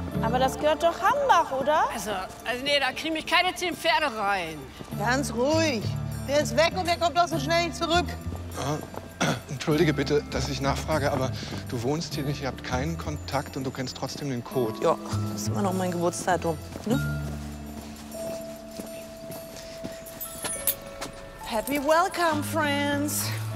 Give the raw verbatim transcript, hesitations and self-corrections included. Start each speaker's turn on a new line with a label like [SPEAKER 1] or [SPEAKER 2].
[SPEAKER 1] Aber das gehört doch Hambach, oder?
[SPEAKER 2] Also, also nee, da kriege ich keine zehn Pferde rein.
[SPEAKER 3] Ganz ruhig. Der ist weg und der kommt auch so schnell nicht zurück.
[SPEAKER 4] Ah, entschuldige bitte, dass ich nachfrage, aber du wohnst hier nicht, ihr habt keinen Kontakt und du kennst trotzdem den Code.
[SPEAKER 3] Ja, das ist immer noch mein Geburtsdatum. Ne?
[SPEAKER 1] Happy welcome, friends.